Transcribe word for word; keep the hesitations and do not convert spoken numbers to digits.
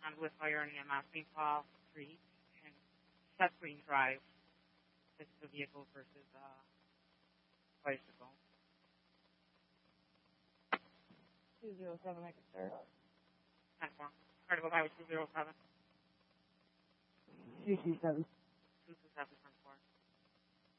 Conduit Fire and E M S, Saint Paul Street, and Seth Green Drive. This is a vehicle versus a bicycle. two zero seven, I can start. ten four. Carnival Highway two zero seven. two two seven. two two seven.